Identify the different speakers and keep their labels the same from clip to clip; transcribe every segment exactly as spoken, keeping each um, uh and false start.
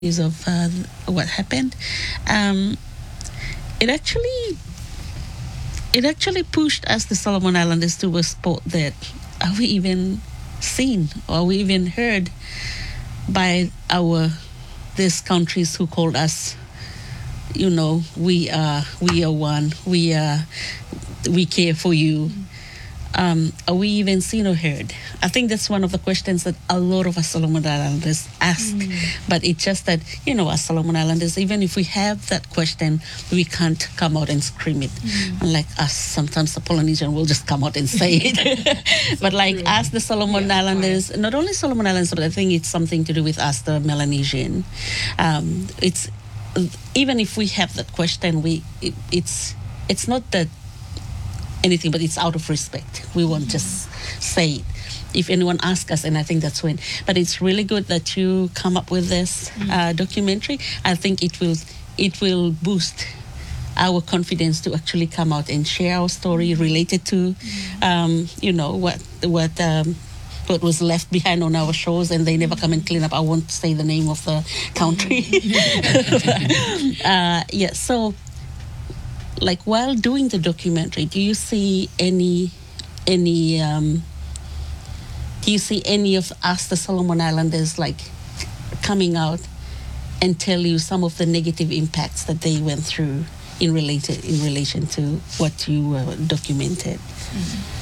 Speaker 1: of uh, what happened. Um, it actually it actually pushed us, the Solomon Islanders, to a spot that are we even seen or are we even heard by our these countries who called us, you know, we are we are one, we are we care for you. Um, are we even seen or heard? I think that's one of the questions that a lot of us Solomon Islanders ask. Mm. But it's just that, you know, as Solomon Islanders, even if we have that question, we can't come out and scream it. Mm. Unlike us, sometimes the Polynesian will just come out and say it. But like true. Us, the Solomon yeah, Islanders, right. Not only Solomon Islanders, but I think it's something to do with us, the Melanesian. Um, it's even if we have that question, we it, it's it's not that anything, but it's out of respect. We won't mm-hmm. just say it if anyone asks us, and I think that's when. But it's really good that you come up with this mm-hmm. uh, documentary. I think it will it will boost our confidence to actually come out and share our story related to, mm-hmm. um, you know, what what. Um, what was left behind on our shores, and they never come and clean up. I won't say the name of the country. uh, yeah, so like while doing the documentary, do you see any any um, do you see any of us, the Solomon Islanders, like coming out and tell you some of the negative impacts that they went through in related in relation to what you uh, documented? Mm-hmm.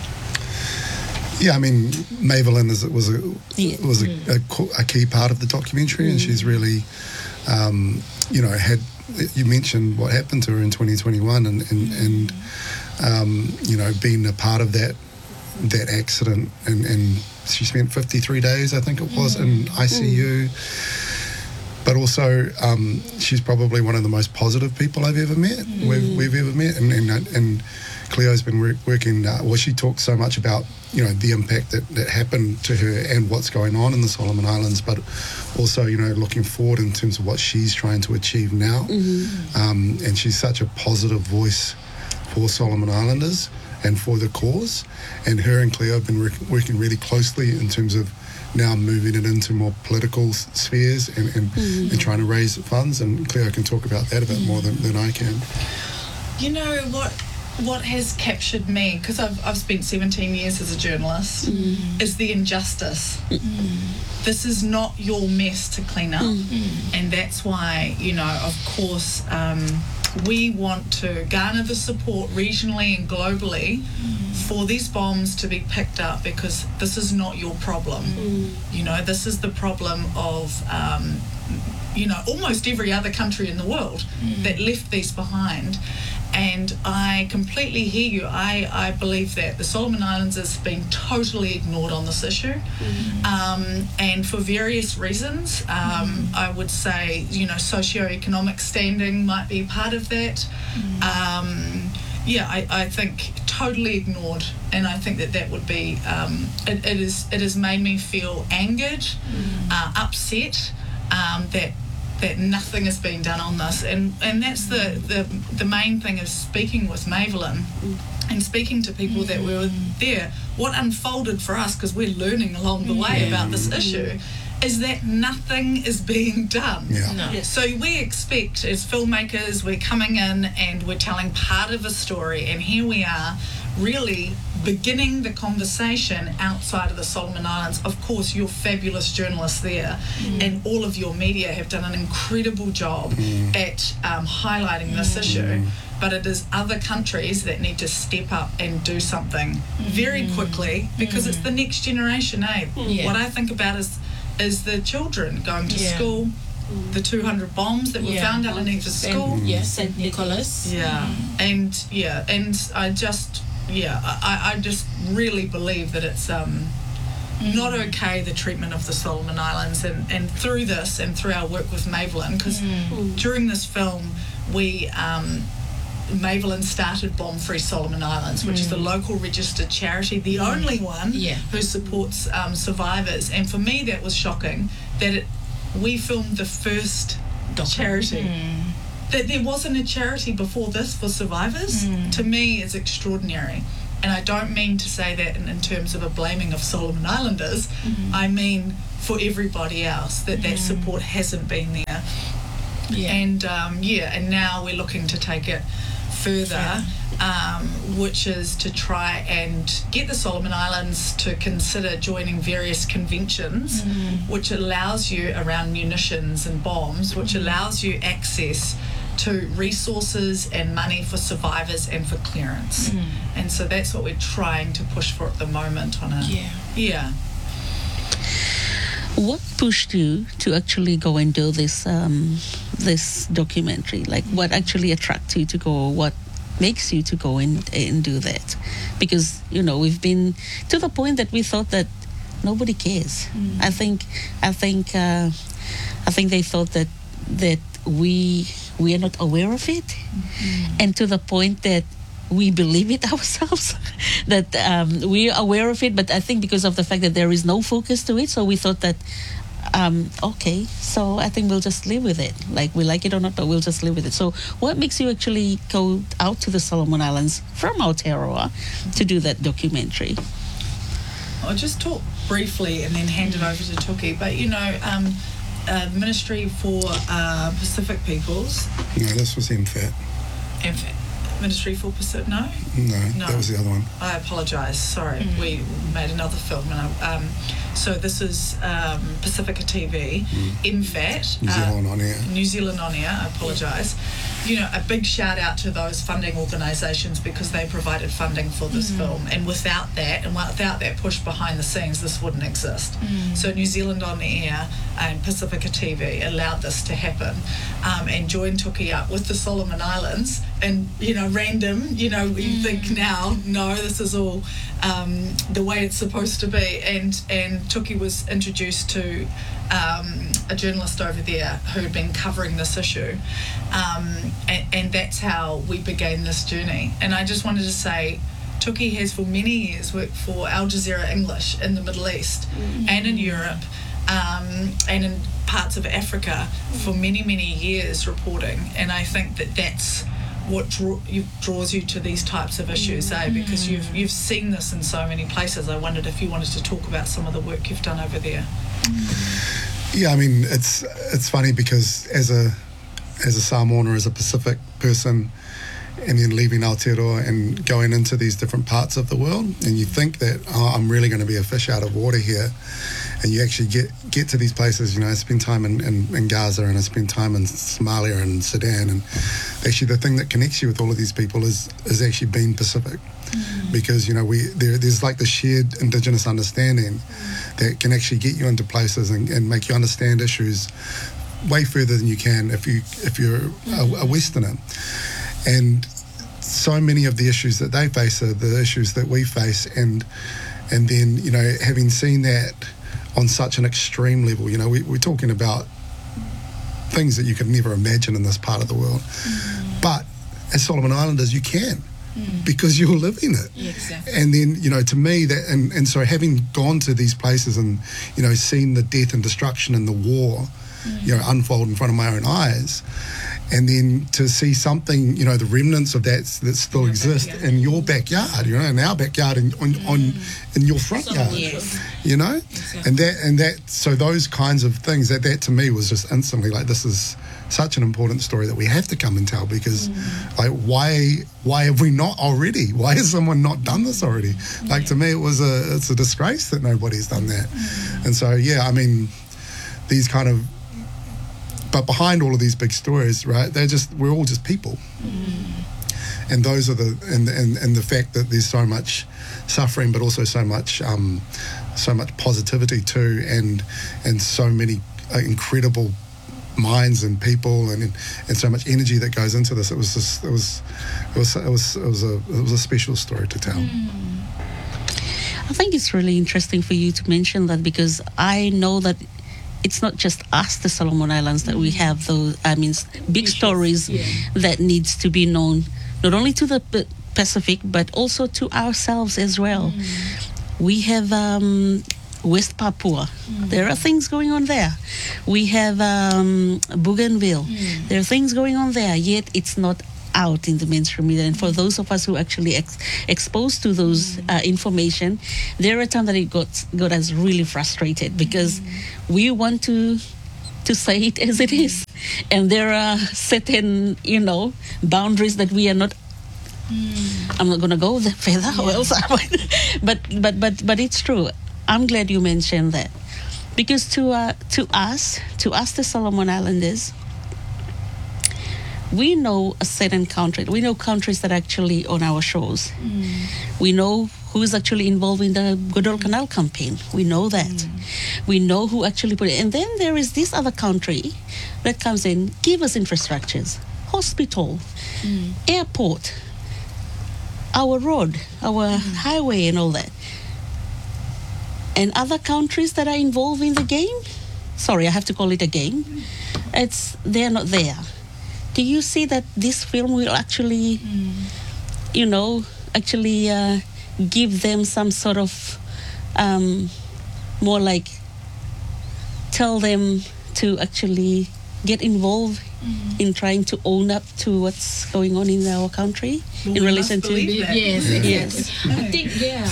Speaker 2: Yeah, I mean, Mavelyn is, was a yeah. was a, a, a key part of the documentary, mm. and she's really, um, you know, had. You mentioned what happened to her in twenty twenty-one, and and, mm. and um, you know, being a part of that that accident, and, and she spent fifty-three days, I think it was, mm. in I C U. Mm. But also, um, she's probably one of the most positive people I've ever met. Mm. We've, we've ever met, and and, and Cleo's been work, working. Uh, well, she talks so much about, you know, the impact that, that happened to her and what's going on in the Solomon Islands, but also, you know, looking forward in terms of what she's trying to achieve now. Mm-hmm. Um, and she's such a positive voice for Solomon Islanders and for the cause. And her and Cleo have been work, working really closely in terms of now moving it into more political spheres and, and, mm-hmm. and trying to raise funds. And Cleo can talk about that a bit more than, than I can.
Speaker 3: You know what? What has captured me, because I've, I've spent seventeen years as a journalist, mm. is the injustice. Mm. This is not your mess to clean up. Mm. And that's why, you know, of course, um, we want to garner the support regionally and globally mm. for these bombs to be picked up, because this is not your problem. Mm. You know, this is the problem of, um, you know, almost every other country in the world mm. that left these behind. And I completely hear you. I, I believe that the Solomon Islands has been totally ignored on this issue. Mm-hmm. Um, and for various reasons, um, mm-hmm. I would say, you know, socioeconomic standing might be part of that. Mm-hmm. Um, yeah, I, I think totally ignored. And I think that that would be, um, it, it, is, it has made me feel angered, mm-hmm. uh, upset, um, that that nothing has been done on this, and and that's the the, the main thing, is speaking with Mavelyn mm. and speaking to people mm. that were there. What unfolded for us, because we're learning along the way mm. about this issue, is that nothing is being done.
Speaker 2: Yeah.
Speaker 3: No. Yes. So we expect, as filmmakers, we're coming in and we're telling part of a story, and here we are really beginning the conversation outside of the Solomon Islands. Of course, you're fabulous journalists there, mm. and all of your media have done an incredible job mm. at um, highlighting this mm. issue. But it is other countries that need to step up and do something mm. very quickly, because mm. it's the next generation, eh? Yeah. What I think about is is the children going to yeah. school, mm. the two hundred bombs that were yeah. found underneath the school.
Speaker 4: Yes, Saint Nicholas.
Speaker 3: Yeah, mm. and yeah, and I just, yeah, I, I just really believe that it's um, mm. not okay, the treatment of the Solomon Islands, and, and through this and through our work with Mavelyn, because mm. during this film, we... Um, Mavelyn started Bomb Free Solomon Islands, which mm. is a local registered charity, the mm. only one yeah. who supports um, survivors. And for me, that was shocking that it, we filmed the first Doctor. charity. Mm. That there wasn't a charity before this for survivors, mm. to me, is extraordinary. And I don't mean to say that in, in terms of a blaming of Solomon Islanders. Mm. I mean for everybody else, that that support hasn't been there. Yeah. And um, yeah, and now we're looking to take it further, um, which is to try and get the Solomon Islands to consider joining various conventions, mm. which allows you around munitions and bombs, which mm. allows you access to resources and money for survivors and for clearance. Mm. And so that's what we're trying to push for at the moment on a
Speaker 4: yeah.
Speaker 3: yeah.
Speaker 1: What pushed you to actually go and do this um, this documentary? Like, what actually attracts you to go? What makes you to go and, and do that? Because, you know, we've been to the point that we thought that nobody cares. Mm. I think, I think, uh, I think they thought that that we we are not aware of it, mm-hmm. and to the point that we believe it ourselves, that um, we're aware of it, but I think because of the fact that there is no focus to it, so we thought that, um, okay, so I think we'll just live with it. Like, we like it or not, but we'll just live with it. So what makes you actually go out to the Solomon Islands from Aotearoa to do that documentary?
Speaker 3: I'll just talk briefly and then hand it over to Tuki, but you know, um, uh, Ministry for uh, Pacific Peoples.
Speaker 2: No, this was M FAT.
Speaker 3: M FAT. Ministry for Pacific, no?
Speaker 2: no?
Speaker 3: No,
Speaker 2: that was the other one.
Speaker 3: I apologise, sorry. Mm. We made another film. And I, um, so this is um, Pacifica T V, mm. M FAT.
Speaker 2: New Zealand
Speaker 3: uh,
Speaker 2: On Air.
Speaker 3: New Zealand On Air, I apologise. You know, a big shout out to those funding organisations because they provided funding for this mm. film. And without that, and without that push behind the scenes, this wouldn't exist. Mm. So New Zealand On Air and Pacifica T V allowed this to happen, um, and joined Tuki up with the Solomon Islands. And, you know, random, you know, we mm. think now, no, this is all um, the way it's supposed to be. And, and Tuki was introduced to um, a journalist over there who had been covering this issue. Um, and, and that's how we began this journey. And I just wanted to say, Tuki has for many years worked for Al Jazeera English in the Middle East mm. and in Europe, um, and in parts of Africa for many, many years reporting. And I think that that's what draw, you, draws you to these types of issues, eh? Because you've you've seen this in so many places. I wondered if you wanted to talk about some of the work you've done over there.
Speaker 2: Yeah, I mean, it's it's funny because as a as a Samoan or as a Pacific person, and then leaving Aotearoa and going into these different parts of the world, and you think that, oh, I'm really going to be a fish out of water here, and you actually get get to these places. You know, I spend time in, in, in Gaza, and I spend time in Somalia and Sudan, and actually the thing that connects you with all of these people is is actually being Pacific, mm. because you know we there, there's like the shared Indigenous understanding mm. that can actually get you into places and, and make you understand issues way further than you can if you if you're mm. a, a Westerner. And so many of the issues that they face are the issues that we face, and and then, you know, having seen that on such an extreme level, you know, we, we're talking about things that you could never imagine in this part of the world. Mm. But as Solomon Islanders, you can, mm. because you're living it.
Speaker 4: Yeah, exactly.
Speaker 2: And then, you know, to me, that and, and so having gone to these places and, you know, seen the death and destruction and the war, mm. you know, unfold in front of my own eyes, and then to see something, you know, the remnants of that that still exist backyard. in your backyard, you know, in our backyard, and on, mm. on in your front yard,
Speaker 4: yes.
Speaker 2: you know,
Speaker 4: exactly.
Speaker 2: and that and that. So those kinds of things, that that to me was just instantly like, this is such an important story that we have to come and tell, because mm. like why why have we not already? Why has someone not done this already? Mm. Like, to me, it was a it's a disgrace that nobody's done that. Mm. And so yeah, I mean, these kind of. But behind all of these big stories, right, they're just, we're all just people. Mm. And those are the, and, and and the fact that there's so much suffering, but also so much, um, so much positivity too, and and so many uh, incredible minds and people, and and so much energy that goes into this. It was just, it was, it was, it was, it was a, it was a special story to tell.
Speaker 4: Mm.
Speaker 1: I think it's really interesting for you to mention that, because I know that it's not just us, the Solomon Islands, that we have those, I mean, big stories yeah. that needs to be known, not only to the P- Pacific, but also to ourselves as well. Mm. We have um, West Papua. Mm. There are things going on there. We have um, Bougainville. Mm. There are things going on there, yet it's not out in the mainstream media. And for those of us who actually ex- exposed to those uh, information, there are times that it got got us really frustrated because we want to to say it as it is, and there are certain, you know, boundaries that we are not. Mm. I'm not going to go there further, yeah. or else I might. but but but but it's true. I'm glad you mentioned that, because to uh, to us, to us, the Solomon Islanders, we know a certain country. We know countries that are actually on our shores. Mm. We know who is actually involved in the Goodall Canal campaign. We know that. Mm. We know who actually put it. And then there is this other country that comes in, give us infrastructures, hospital, mm. airport, our road, our mm. highway and all that. And other countries that are involved in the game, sorry, I have to call it a game, it's they're not there. Do you see that this film will actually, mm. you know, actually uh, give them some sort of um, more like tell them to actually get involved mm. in trying to own up to what's going on in our country well, in relation to
Speaker 4: yes, exactly.
Speaker 1: yes.
Speaker 4: I think yeah.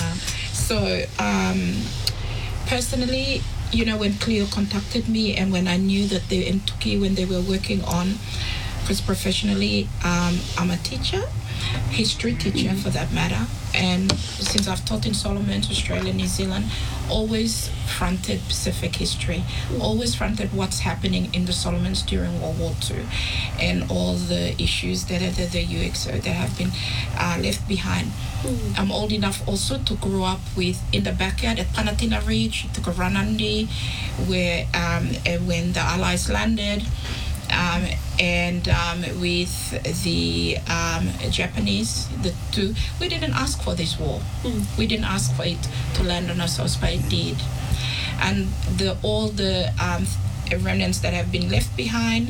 Speaker 4: So um, personally, you know, when Cleo contacted me and when I knew that they in Tuki when they were working on, because professionally um, I'm a teacher, history teacher mm-hmm. for that matter, and since I've taught in Solomons, Australia, New Zealand, always fronted Pacific history, always fronted what's happening in the Solomons during World War Two and all the issues that are the, the U X O that have been uh, left behind. Mm. I'm old enough also to grow up with in the backyard at Panatina Ridge, to Ranandi, where um, when the Allies landed, Um, and um, with the um, Japanese, the two, we didn't ask for this war. Mm. We didn't ask for it to land on us, but it did. And the all the um, remnants that have been left behind,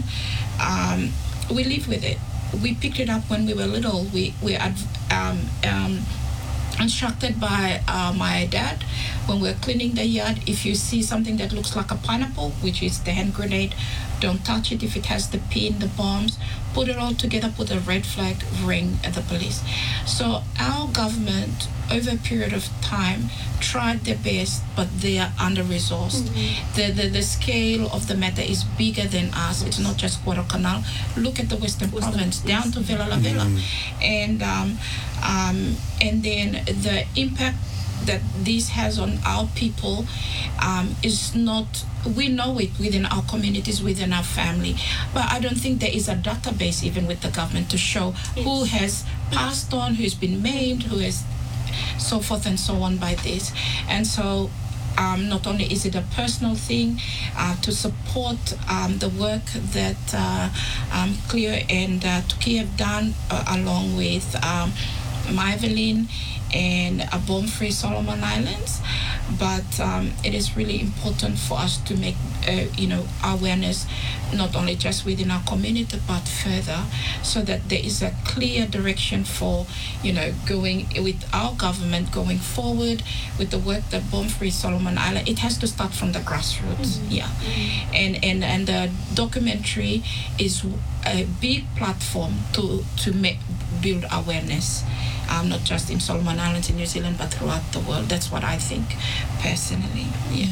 Speaker 4: um, we live with it. We picked it up when we were little. We we had um, um, instructed by uh, my dad when we're cleaning the yard. If you see something that looks like a pineapple, which is the hand grenade, don't touch it. If it has the pin, the bombs, put it all together, put a red flag, ring at the police. So our government, over a period of time, tried their best, but they are under-resourced. Mm-hmm. The, the the scale of the matter is bigger than us. It's not just Guadalcanal. Look at the Western, Western Province, down to Villa La Vella. Mm-hmm. And, um, um, and then the impact that this has on our people um, is not, we know it within our communities, within our family, but I don't think there is a database even with the government to show yes. who has passed on, who's been maimed, who has so forth and so on by this. And so um, not only is it a personal thing uh, to support um, the work that uh, um, Cleo and uh, Tuki have done uh, along with um, Myvelin and a bomb-free Solomon Islands, but um, it is really important for us to make, uh, you know, awareness not only just within our community but further, so that there is a clear direction for, you know, going with our government going forward with the work that bomb-free Solomon Island. It has to start from the grassroots, mm-hmm. yeah, mm-hmm. and and and the documentary is a big platform to to make build awareness. Um, not just in Solomon Islands in New Zealand, but throughout the world. That's what I think, personally. Yeah.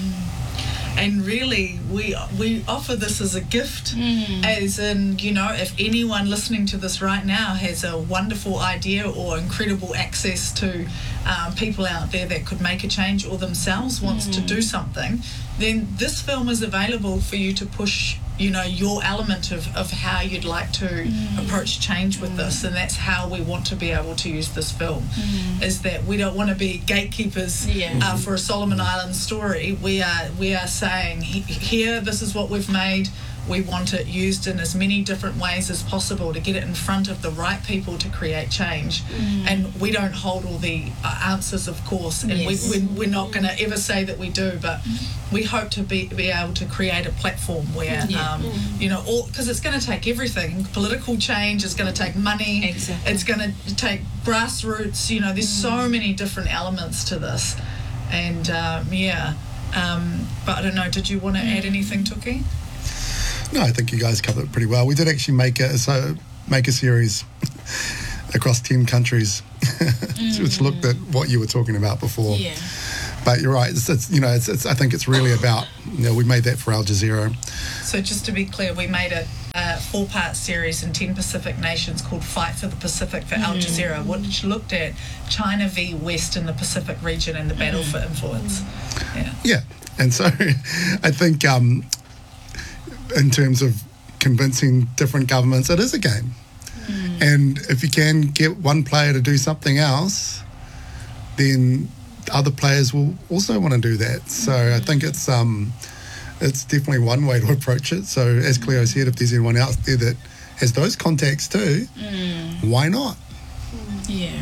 Speaker 3: And really, we we offer this as a gift,
Speaker 4: mm.
Speaker 3: as in, you know, if anyone listening to this right now has a wonderful idea or incredible access to um, people out there that could make a change or themselves wants mm. to do something, then this film is available for you to push, you know, your element of, of how you'd like to mm. approach change with mm. this. And that's how we want to be able to use this film, mm. is that we don't want to be gatekeepers yeah. uh, for a Solomon Islands story. We are we are saying, here, this is what we've made. We want it used in as many different ways as possible to get it in front of the right people to create change. Mm. And we don't hold all the uh, answers, of course, and yes. we, we, we're not going to ever say that we do, but we hope to be, be able to create a platform where, yeah. um, mm. you know, all, because it's going to take everything. Political change is going to take money.
Speaker 4: Exactly.
Speaker 3: It's going to take grassroots. You know, there's mm. so many different elements to this. And, um, yeah. Um, but I don't know, did you want to mm. add anything, Tuki?
Speaker 2: No, I think you guys covered it pretty well. We did actually make a so make a series across ten countries, which looked at what you were talking about before.
Speaker 4: Yeah.
Speaker 2: But you're right. It's, it's you know, it's, it's. I think it's really about. You know, we made that for Al Jazeera.
Speaker 3: So just to be clear, we made a, a four-part series in ten Pacific nations called Fight for the Pacific for Al Jazeera, which looked at China v West in the Pacific region and the battle for influence. Yeah.
Speaker 2: Yeah, and so I think um, in terms of convincing different governments, it is a game. Mm. And if you can get one player to do something else, then other players will also want to do that. So I think it's um, it's definitely one way to approach it. So as Cleo said, if there's anyone out there that has those contacts too, mm. why not?
Speaker 4: Yeah.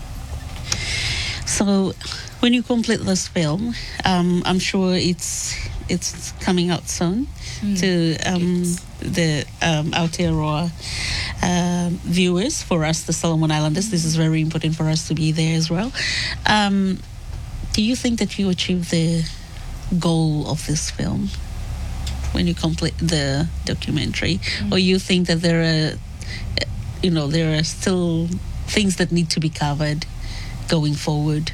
Speaker 1: So when you complete this film, um, I'm sure it's it's coming out soon mm. to um, the um, Aotearoa uh, viewers. For us, the Solomon Islanders, this is very important for us to be there as well. Um, do you think that you achieved the goal of this film when you complete the documentary, mm. or you think that there are, you know, there are still things that need to be covered going forward?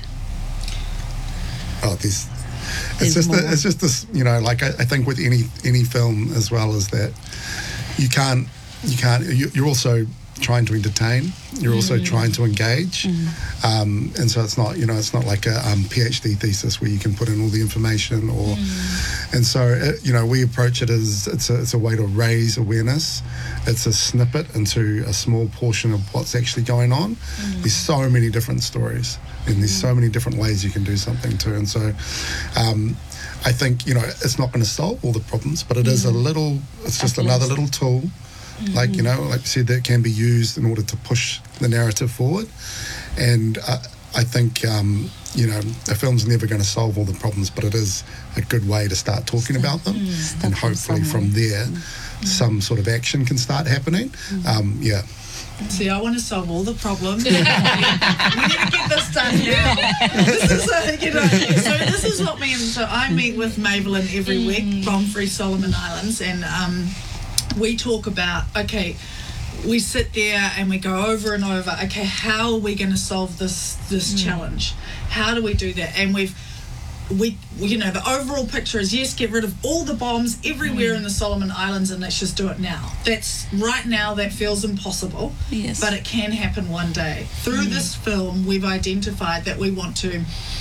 Speaker 2: Oh, there's, it's just the, it's just this, you know, like I, I think with any any film as well as that, you can't you can't you, you're also trying to entertain, you're mm. also trying to engage, mm. um, and so it's not, you know, it's not like a um, PhD thesis where you can put in all the information, or mm. and so it, you know, we approach it as it's a, it's a way to raise awareness. It's a snippet into a small portion of what's actually going on. Mm. There's so many different stories, and there's so many different ways you can do something too, and so um, I think, you know, it's not going to solve all the problems, but it mm. is a little, it's just another little tool. Mm-hmm. Like, you know, like you said, that can be used in order to push the narrative forward. And uh, I think, um, you know, a film's never going to solve all the problems, but it is a good way to start talking about them. Mm-hmm. And hopefully from there, mm-hmm. some sort of action can start happening. Mm-hmm. Um, yeah.
Speaker 3: See, I want to solve all the problems. We need to get this done now. This is, a, you know, so this is what me and, so I meet with Mavelyn every mm. week, Bomb Free Solomon Islands, and um, we talk about, okay, we sit there and we go over and over, okay, how are we going to solve this this mm. challenge? How do we do that? And we've, we, you know, the overall picture is, yes, get rid of all the bombs everywhere mm. in the Solomon Islands and let's just do it now. That's, right now, that feels impossible,
Speaker 1: yes.
Speaker 3: but it can happen one day. Through mm. this film, we've identified that we want to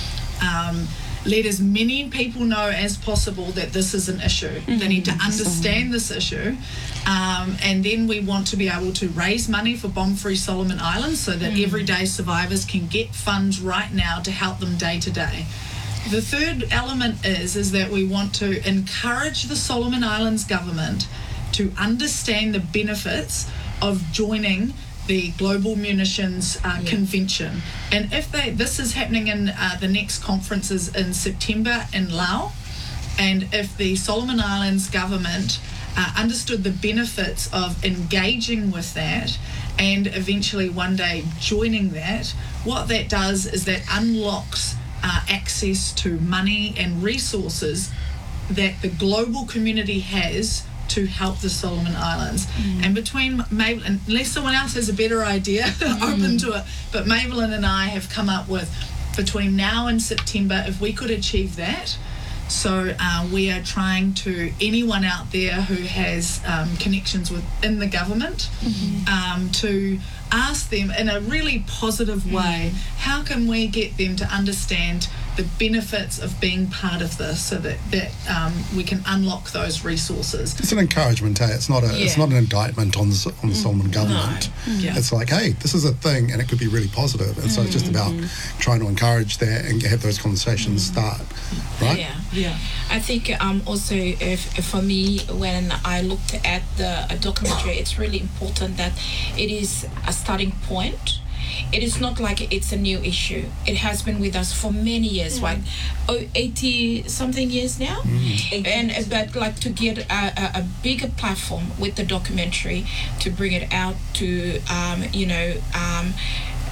Speaker 3: um, let as many people know as possible that this is an issue. Mm-hmm. They need to understand this issue. Um, and then we want to be able to raise money for Bomb Free Solomon Islands so that mm. everyday survivors can get funds right now to help them day to day. The third element is, is that we want to encourage the Solomon Islands government to understand the benefits of joining the Global Munitions uh, yeah. Convention. And if they, this is happening in uh, the next conference is in September in Laos, and if the Solomon Islands government uh, understood the benefits of engaging with that and eventually one day joining that, what that does is that unlocks uh, access to money and resources that the global community has to help the Solomon Islands. Mm. And between Mavelyn, unless someone else has a better idea, mm. open to it, but Mavelyn and I have come up with, between now and September, if we could achieve that. So uh, we are trying to, anyone out there who has um, connections within the government, mm-hmm. um, to ask them in a really positive way, mm. how can we get them to understand the benefits of being part of this, so that, that um, we can unlock those resources.
Speaker 2: It's an encouragement, hey? It's not a yeah. it's not an indictment on the, on the Solomon government.
Speaker 3: No. Yeah.
Speaker 2: It's like, hey, this is a thing, and it could be really positive. And so it's just about mm-hmm. trying to encourage that and have those conversations mm-hmm. start, right?
Speaker 4: Yeah, yeah. I think um, also if, if for me, when I looked at the a documentary, it's really important that it is a starting point. It is not like it's a new issue. It has been with us for many years, mm. like oh, eighty something years now. Mm. And but like to get a, a, a bigger platform with the documentary, to bring it out to um, you know um,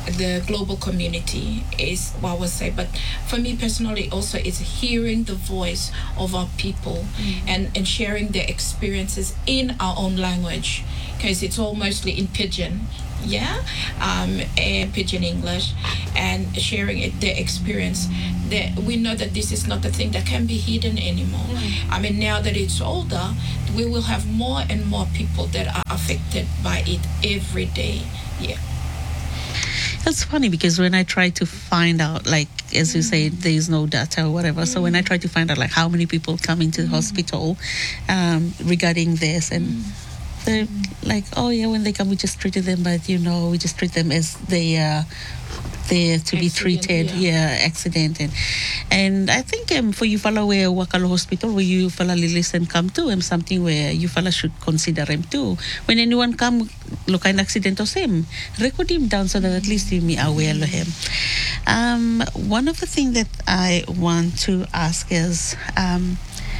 Speaker 4: the global community is what I would say. But for me personally, also, it's hearing the voice of our people mm. and, and sharing their experiences in our own language, because it's all mostly in Pidgin. Yeah, um, and Pidgin English, and sharing it, their experience. That we know that this is not a thing that can be hidden anymore. Mm. I mean, now that it's older, we will have more and more people that are affected by it every day. Yeah.
Speaker 1: That's funny, because when I try to find out, like, as mm. you say, there's no data or whatever. Mm. So when I try to find out, like, how many people come into the mm. hospital um, regarding this, and mm. they're like, oh yeah, when they come, we just treated them, but you know, we just treat them as they are there to accident, be treated, yeah, yeah accident. And, and I think um, for you fella where Wakalo Hospital, where you fella listen come to, um, something where you fella should consider him too. When anyone come, look an accident or same, record him down so that at least you be aware of him. Um, one of the things that I want to ask is, um,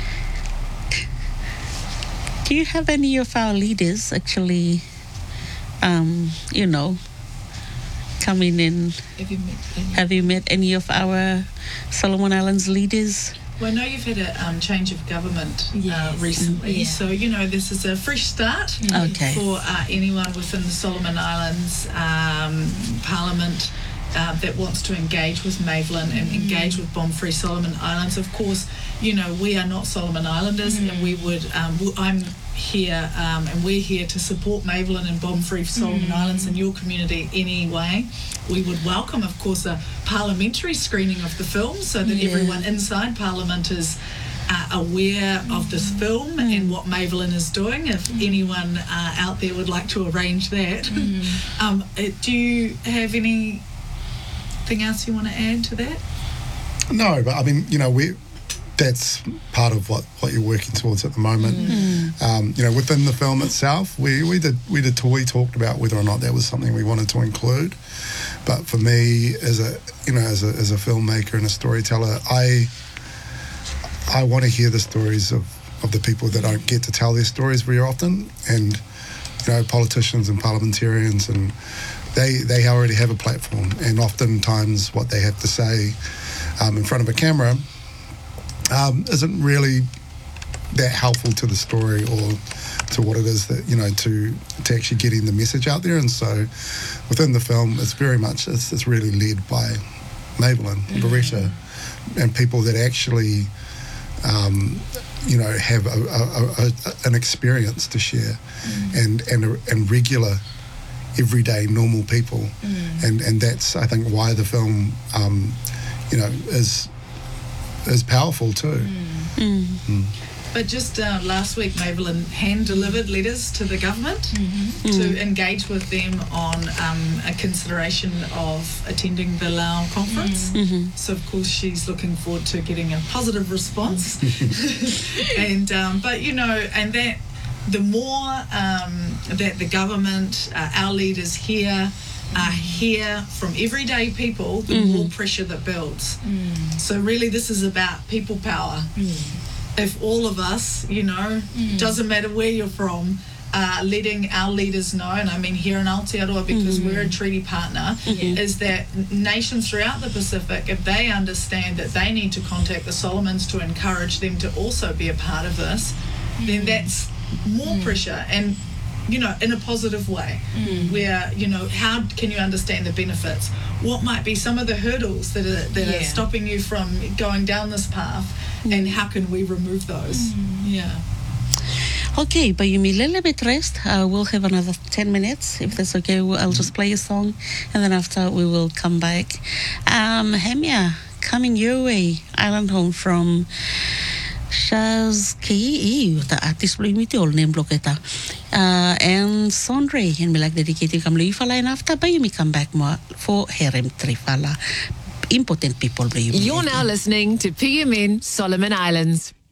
Speaker 1: do you have any of our leaders actually, um, you know, coming in?
Speaker 3: Have you met any?
Speaker 1: Have you met any of our Solomon Islands leaders?
Speaker 3: Well, I know you've had a um, change of government
Speaker 4: yes.
Speaker 3: uh, recently, yeah. so you know this is a fresh start
Speaker 1: okay.
Speaker 3: for uh, anyone within the Solomon Islands um, Parliament uh, that wants to engage with Mavelyn and mm. engage with Bomb-Free Solomon Islands. Of course, you know we are not Solomon Islanders, mm. and we would. Um, I'm here, um, and we're here to support Mavelyn and Bomb-Free Solomon mm. Islands and your community anyway. We would welcome, of course, a parliamentary screening of the film so that yeah. everyone inside Parliament is uh, aware mm. of this film mm. and what Mavelyn is doing, if mm. anyone uh, out there would like to arrange that. Mm. um, do you have anything else you want to add to that?
Speaker 2: No, but I mean, you know, we that's part of what, what you're working towards at the moment. Mm. Um, you know, within the film itself, we, we did we did we talked about whether or not that was something we wanted to include. But for me, as a you know, as a as a filmmaker and a storyteller, I I want to hear the stories of, of the people that don't get to tell their stories very often, and you know, politicians and parliamentarians, and they they already have a platform, and oftentimes what they have to say um, in front of a camera um, isn't really that helpful to the story or to what it is that, you know, to to actually getting the message out there. And so within the film, it's very much, it's, it's really led by Mavelyn, mm-hmm. Beretta, and people that actually, um, you know, have a, a, a, an experience to share mm-hmm. and, and, and regular, everyday, normal people. Mm-hmm. And, and that's, I think, why the film, um, you know, is, is powerful too. Mm-hmm. Mm.
Speaker 3: But just uh, last week, Mavelyn hand-delivered letters to the government mm-hmm. to mm. engage with them on um, a consideration of attending the Lao conference. Mm-hmm. So, of course, she's looking forward to getting a positive response. and um, But, you know, and that the more um, that the government, uh, our leaders here, are here from everyday people, the mm-hmm. more pressure that builds. Mm. So really this is about people power. Mm. If all of us, you know, mm. doesn't matter where you're from, uh, letting our leaders know, and I mean here in Aotearoa, because mm. we're a treaty partner, mm-hmm. is that nations throughout the Pacific, if they understand that they need to contact the Solomons to encourage them to also be a part of this, mm. then that's more mm. pressure, and you know, in a positive way, mm. where, you know, how can you understand the benefits? What might be some of the hurdles that are that yeah. are stopping you from going down this path, mm. and how can we remove those? Mm. Yeah.
Speaker 1: Okay, but you may a little bit rest. Uh, we'll have another ten minutes, if that's okay. I'll just play a song, and then after we will come back. Um, Hemia, coming your way, Island Home from Shaz K E, the artist blue me all name blocketa. Uh, and Sondre, and me like dedicated come leave a line after, but you may come back more for Herem Trifala. Important people.
Speaker 5: You're now listening to P M N Solomon Islands.